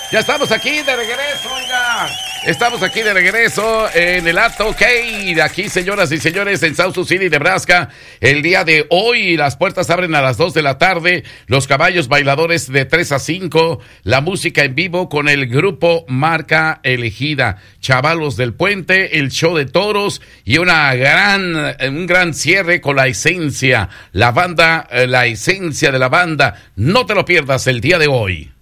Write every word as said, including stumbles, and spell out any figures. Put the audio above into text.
Ya estamos aquí de regreso, oiga. Estamos aquí de regreso en el acto, ok. De aquí, señoras y señores, en South Sioux City, Nebraska. El día de hoy, las puertas abren a las dos de la tarde. Los caballos bailadores de tres a cinco. La música en vivo con el grupo Marca Elegida. Chavalos del Puente, el show de toros y una gran, un gran cierre con la esencia. La banda, la esencia de la banda. No te lo pierdas el día de hoy.